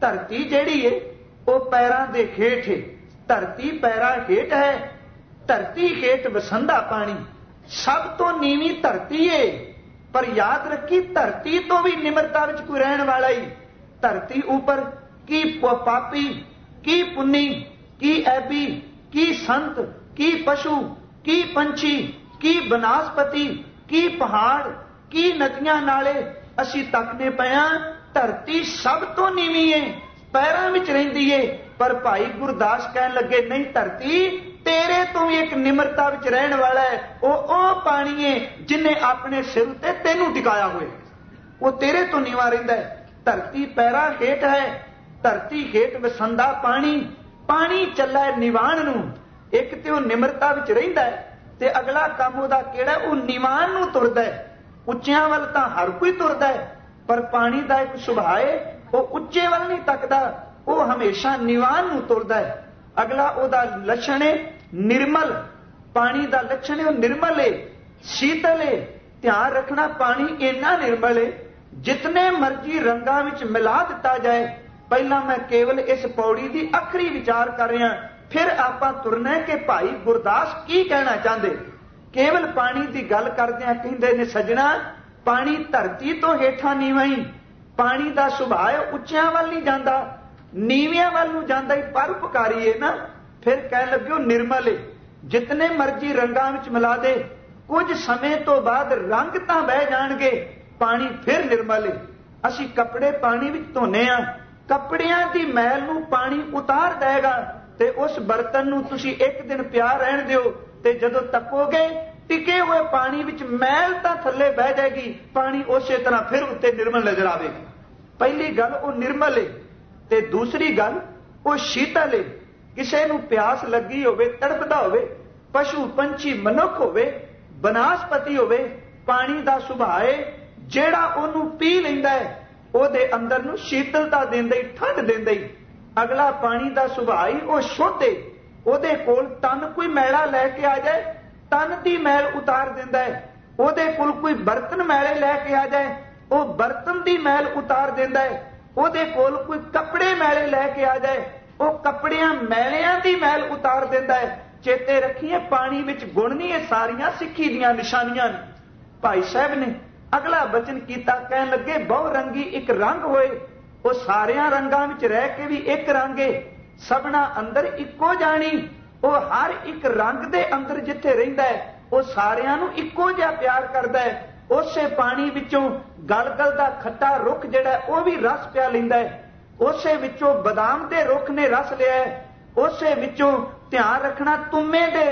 ਧਰਤੀ ਜਿਹੜੀ ਹੈ ਉਹ ਪੈਰਾਂ ਦੇ ਹੇਠ ਹੈ। ਧਰਤੀ ਪੈਰਾਂ ਹੇਠ ਹੈ। ਧਰਤੀ ਹੇਠ ਵਸੰਦਾ ਪਾਣੀ। ਸਭ ਤੋਂ ਨੀਵੀਂ ਧਰਤੀ ਹੈ। ਪਰ याद रखी धरती तो भी निम्रता विच कोई रहने वाला ही। धरती ऊपर की पापी, की पुन्नी, की ऐबी, की संत, की पशु, की पंछी, की बनस्पति, की पहाड़, की नदियां नाले असी तकने पे हां। धरती सब तो नीवी है, पैरां विच रहिंदी है। पर भाई गुरदास कहन लगे नहीं, धरती तेरे तो भी एक निम्रता विच रहने वाला है। वो पानी है जिन्हें अपने सिर उत्ते तेनू टिकाया हुए, वो तेरे तो नीवा रहिंदा है। धरती पैरां हेठ है। धरती हेठ वसंदा पानी। पानी चला है निवाण नू। एक ते वो निम्रता विच रहिंदा है ते अगला काम उहदा किहड़ा, वो निवाण नू तुरदा है। उच्चियां वल तां हर कोई तुरदा है, पर पानी दा एक सुभाव है, वो उच्चे वल नहीं तकदा, वो हमेशा निवाण नू तुरदा है। अगला उहदा लक्षण है निर्मल। पानी दा लक्षण है वो निर्मल है, शीतल है। ध्यान रखना पानी इन्ना निर्मल है जितने मर्जी रंगां विच मिला दिता जाए। पहला मैं केवल इस पौड़ी की आखिरी विचार कर रहा, फिर आपां तुरना है कि भाई गुरदास की कहना चाहते। केवल पानी की गल करदिआं कहंदे ने सजना, पानी धरती तो हेठां नीवां ही। पानी का सुभाव उच्चियां वल नहीं जांदा, नीवियां वल नूं जांदा ही। परोपकारी है ना। फिर कह लगे निर्मल है, जितने मर्जी रंगां विच मिला दे, कुछ समय तो बाद रंग तां बह जाणगे, पानी फिर निर्मल है। असीं कपड़े पानी विच धोने आ, कपड़ियां दी मैल नूं पानी उतार देगा ते उस बर्तन नूं तुसीं एक दिन पिया रहण दिओ ते जदों तपोगे टिके हुए पानी विच मैल तां थल्ले बह जाएगी, पानी उसे तरह फिर उत्ते निर्मल नजर आवेगा। पहली गल वो निर्मल है ते दूसरी गल वो शीतल है। किसे नूं प्यास लगी होवे, तड़पदा होवे, पशु पंछी मनुख होवे, बनस्पति होवे, पानी दा सुभाव है जेड़ा ओनू पी लैंदा है ओदे अंदर नूं शीतलता देंदा ही, ठंड देंदा ही। अगला पानी दा सुभाव ही वो शुद्ध है। ओदे कोल तन कोई मैला लैके आ जाए, तन दी मैल उतार देंदा है। ओदे कोल कोई बर्तन मैले लैके आ जाए, वो बर्तन दी मैल उतार देंदा है। ओदे कोल कोई कपड़े मैले लैके आ जाए, वो कपड़ियां मैलियां दी मैल उतार देंदा है। चेते रखिए पानी विच गुण नहीं, ये सारियां सिੱਖੀ ਦੀਆਂ निशानियां ने। भाई साहब ने अगला बचन किया, कहन लगे बहुरंगी एक रंग होए, वो सारियां रंगां विच रह के भी एक रंग है, सबना अंदर इक्को जानी। वो हर एक रंग दे अंदर जिथे रहिंदा है वो सारियां नूं इक्को जिहा प्यार करदा है। उसे पानी विचों गलगल दा खट्टा रुख जिहड़ा वो भी रस पिया लैंदा है। उसे विचों बादाम दे रुख ने रस लिया है। उसे विचों ध्यान रखना तुमे दे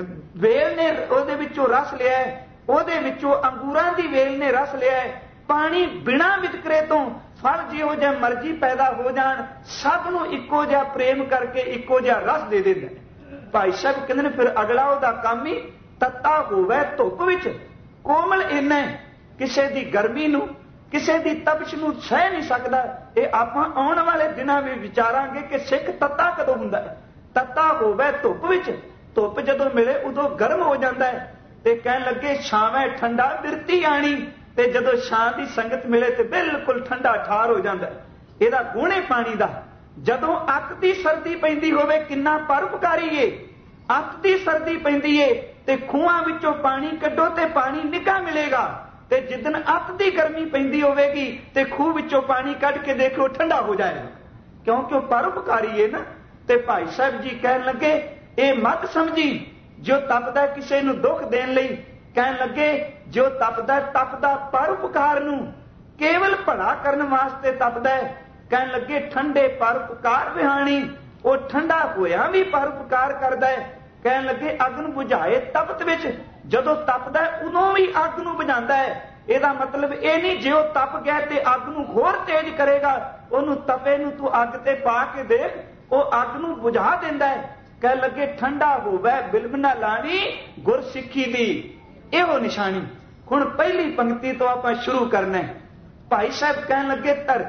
वेल ने उहदे विचों रस लिया है। उहदे विचों अंगूरां दी वेल ने रस लिया है। पानी बिना वितकरे तो फल जिहो जिहा मर्जी पैदा हो जाण, सब नूं इक्को जिहा प्रेम करके इक्को जिहा रस दे दिंदा है। भाई साहब कहंदे ने फिर अगला उहदा काम ही तत्ता होवे धुप विच कोमल इन्ना है, किसे दी गर्मी नूं किसे दी तपश नूं सह नहीं सकदा। ये आपां आउण वाले दिनां विच विचारांगे कि सिख तत्ता कदों हुंदा है। तत्ता होवे धुप विच, धुप जदों मिले उदों गर्म हो जांदा है ते कहण लगे छावें ठंडा बिरती आणी, ते जदों छां दी संगत मिले ते बिल्कुल ठंडा ठार हो जांदा है। इहदा गुण है पानी दा। जदों अत दी सर्दी पैंदी होवे किन्ना परोपकारी है। अत दी सर्दी पैंदी है ते खूहां विचों पानी कड्डो ते पानी निੱਘਾ मिलेगा, ते जिदन अत दी गर्मी पैंदी होवेगी ते खूह विचों पानी कढ के देखो ठंडा हो जाएगा, क्योंकि वह परोपकारी है ना। ते भाई साहब जी कहन लगे ये मत समझी जो तपदा किसे नूं दुख देण लई, कहन लगे जो तपदा परोपकार नूं केवल भला करन वास्ते तपदा है। कहन लगे ठंडे परोपकार विहाणी, वो ठंडा होया भी परोपकार करदा है। कहन लगे अग्न बुझाए तपत विच, जदों तपदा उदों भी अग नूं बुझांदा है। ਇਹਦਾ मतलब ਇਹ नहीं जे ਉਹ तप गया ते अग नूं होर तेज करेगा, ਉਹਨੂੰ तपे नूं तू अग ते पा के देख, ਉਹ अग नूं बुझा दिंदा है। कह लगे ठंडा होवे बिलम ना लाणी गुर सिੱਖੀ दी, ਇਹੋ निशानी। हुण पहली पंक्ति तो आपां शुरू करना है। भाई साहब कहन लगे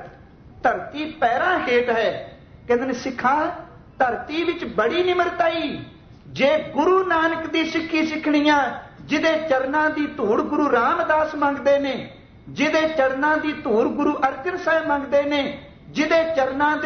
धरती पैरां हेठ है। कहंदे ने सिखा धरती विच बड़ी निमरताई, जे गुरु नानक दी सिੱਖੀ सिੱਖणीਆਂ, जिदे चरनां दी धूड़ गुरु रामदास मंगदे ने, जिदे चरनां दी धूड़ गुरु अर्जन साहिब मंगदे ने, जिदे चरनां